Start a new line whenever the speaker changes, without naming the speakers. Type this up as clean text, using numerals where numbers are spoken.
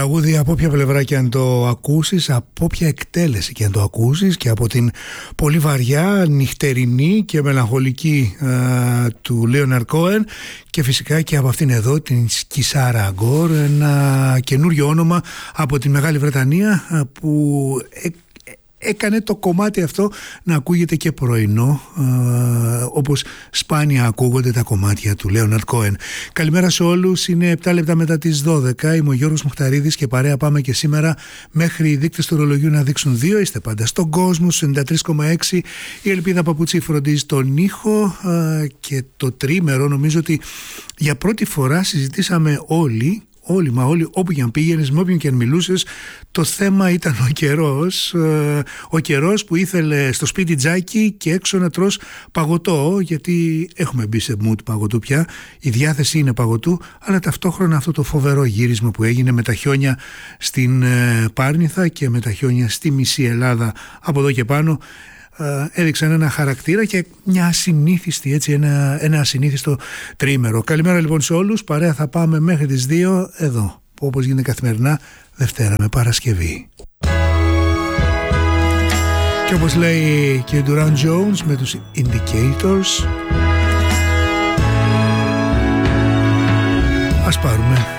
τραγούδι από όποια πλευρά και αν το ακούσεις, από όποια εκτέλεση και αν το ακούσεις, και από την πολύ βαριά, νυχτερινή και μελαγχολική του Λέοναρντ Κόεν, και φυσικά και από αυτήν εδώ την Κισάρα Αγκόρ, ένα καινούριο όνομα από τη Μεγάλη Βρετανία που έκανε το κομμάτι αυτό να ακούγεται και πρωινό, όπως σπάνια ακούγονται τα κομμάτια του Λέοναρντ Κόεν. Καλημέρα σε όλους, είναι 7 λεπτά μετά τις 12. Είμαι ο Γιώργος Μουχταρίδης και παρέα πάμε και σήμερα μέχρι οι δείκτες του ρολογιού να δείξουν 2. Είστε πάντα στον κόσμο, στους 93,6. Η Ελπίδα Παπούτσι φροντίζει τον ήχο και το τρίμερο. Νομίζω ότι για πρώτη φορά συζητήσαμε όλοι, όπου και αν πήγαινες, με όποιον και αν μιλούσες, το θέμα ήταν ο καιρός. Ο καιρός που ήθελε στο σπίτι τζάκι και έξω να τρως παγωτό, γιατί έχουμε μπει σε mood παγωτού πια, η διάθεση είναι παγωτού, αλλά ταυτόχρονα αυτό το φοβερό γύρισμα που έγινε με τα χιόνια στην Πάρνηθα και με τα χιόνια στη μισή Ελλάδα από εδώ και πάνω, έδειξαν ένα χαρακτήρα και μια ασυνήθιστη, έτσι, ένα ασυνήθιστο τρίμερο. Καλημέρα λοιπόν σε όλους, παρέα θα πάμε μέχρι τις 2 εδώ, όπως γίνεται καθημερινά, Δευτέρα με Παρασκευή. Και όπως λέει και ο Duran Jones με τους Indicators, ας πάρουμε